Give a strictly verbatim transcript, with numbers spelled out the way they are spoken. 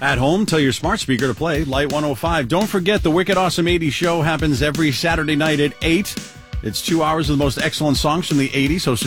At home, tell your smart speaker to play Light one oh five. Don't forget, the Wicked Awesome eighties show happens every Saturday night at eight. It's two hours of the most excellent songs from the eighties, hosted